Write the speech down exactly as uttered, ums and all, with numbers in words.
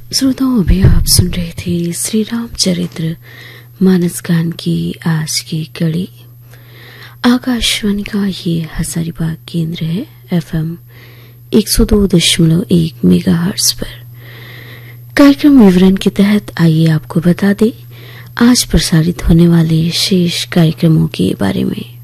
श्रोताओं, अभी आप सुन रहे थे श्री रामचरित्र मानस गान की आज की कड़ी। आकाशवाणी का ये हजारीबाग केंद्र है, एफएम एक सौ दो दशमलव एक मेगाहर्ट्ज पर। कार्यक्रम विवरण के तहत आइए आपको बता दें आज प्रसारित होने वाले शेष कार्यक्रमों के बारे में।